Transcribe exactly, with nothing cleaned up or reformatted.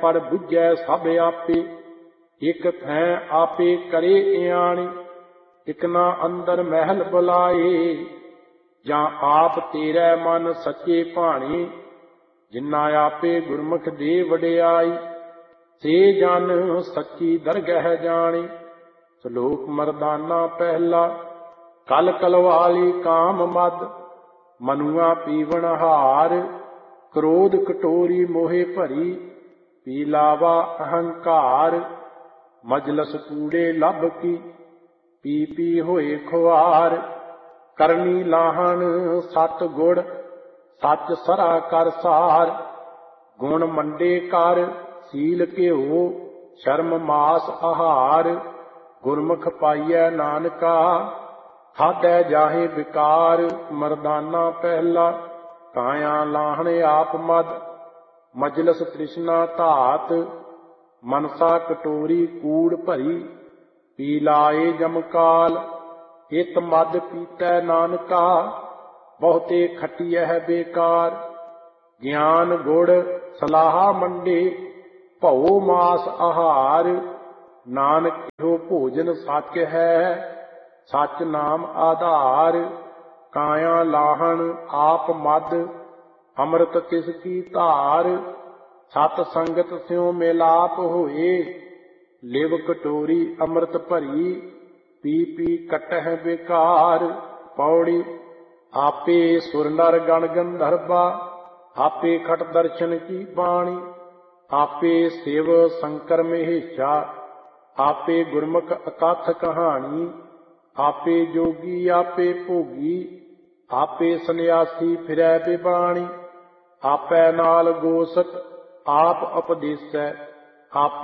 पढ़ बुझै सब आपे। एक थैं आपे करे इयाणी, इक ना अंदर महल बुलाए। ਜਾਂ ਆਪ ਤੇਰੇ ਮਨ ਸੱਚੇ ਭਾਣੇ, ਜਿਨ੍ਹਾਂ ਆਪੇ ਗੁਰਮੁਖ ਦੇ ਵਡਿਆਈ। ਸੇ ਜਨ ਸੱਚੀ ਦਰਗਹਿ ਜਾਣੇ। ਸ਼ਲੋਕ ਮਰਦਾਨਾ ਪਹਿਲਾ। ਕਲ ਕਲਵਾਲੀ ਕਾਮ ਮਦ, ਮਨੁਆ ਪੀਵਣ ਹਾਰ। ਕ੍ਰੋਧ ਕਟੋਰੀ ਮੋਹਿ ਭਰੀ, ਪੀ ਲਾਵਾ ਅਹੰਕਾਰ। ਮਜਲਸ ਕੂੜੇ ਲੱਭ ਕੀ, ਪੀ ਪੀ ਹੋਏ ਖੁਆਰ। ਕਰਨੀ ਲਾਹਣ ਸਤ ਗੁੜ, ਸੱਚ ਸਰਾ ਕਰ ਸਾਰ। ਗੁਣ ਮੰਡੇ ਕਰ, ਸੀਲ ਘਿਓ, ਸ਼ਰਮ ਮਾਸ ਆਹਾਰ। ਗੁਰਮੁਖ ਪਾਈਐ ਨਾਨਕਾ, ਖਾਧੈ ਜਾਹੇ ਵਿਕਾਰ। ਮਰਦਾਨਾ ਪਹਿਲਾ। ਕਾਇਆ ਲਾਹਣ ਆਪ ਮਦ, ਮਜਲਸ ਤ੍ਰਿਸ਼ਨਾ ਧਾਤ। ਮਨਸਾ ਕਟੋਰੀ ਕੂੜ ਭਰੀ, ਪੀ ਲਾਏ ਜਮਕਾਲ। ਹਿਤ ਮਦ ਪੀਤੈ ਨਾਨਕਾ, ਬਹੁਤੇ ਖਟੀਐ ਬੇਕਾਰ। ਗਿਆਨ ਗੁੜ ਸਲਾਹਾ ਮੰਡੇ, ਭਉ ਮਾਸ ਆਹਾਰ। ਨਾਨਕ ਇਹੋ ਭੋਜਨ ਸੱਚ ਹੈ, ਸੱਚ ਨਾਮ ਆਧਾਰ। ਕਾਇਆ ਲਾਹਣ ਆਪ ਮਦ, ਅੰਮ੍ਰਿਤ ਤਿਸ ਕੀ ਧਾਰ। ਸਤ ਸੰਗਤ ਸਿਉ ਮਿਲਾਪ ਹੋਏ, ਲਿਵ ਕਟੋਰੀ ਅੰਮ੍ਰਿਤ ਭਰੀ। ਪੀ ਪੀ ਕਟਹਿ ਬੇਕਾਰ। ਪੌੜੀ। ਆਪੇ ਸੁਰ ਨਰ ਗਣ ਗੰਧਰਵਾ, ਆਪੇ ਖਟ ਦਰਸ਼ਨ ਕੀ ਬਾਣੀ। ਆਪੇ ਸਿਵ ਸ਼ੰਕਰ ਮਹੇਸ਼ਾ, ਆਪੇ ਗੁਰਮੁਖ ਅਕਥ ਕਹਾਣੀ। ਆਪੇ ਜੋਗੀ ਆਪੇ ਭੋਗੀ, ਆਪੇ ਸੰਨਿਆਸੀ ਫਿਰੈ ਬਿਬਾਣੀ। ਆਪੈ ਨਾਲ ਗੋਸਕ ਆਪ ਉਪਦੇਸੈ, ਆਪ